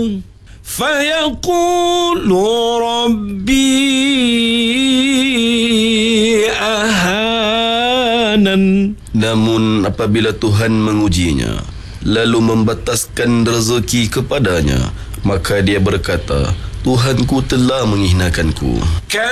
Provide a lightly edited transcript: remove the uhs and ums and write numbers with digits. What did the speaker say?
فيقول ربي أهانن. Namun apabila Tuhan mengujinya, lalu membataskan rezeki kepadanya, maka dia berkata, Tuhanku telah menghinakanku.